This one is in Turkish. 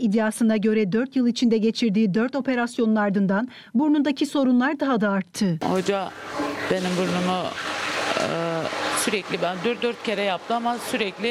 iddiasına göre 4 yıl içinde geçirdiği 4 operasyonun ardından burnundaki sorunlar daha da arttı. Hoca benim burnumu sürekli ben 4 kere yaptı ama sürekli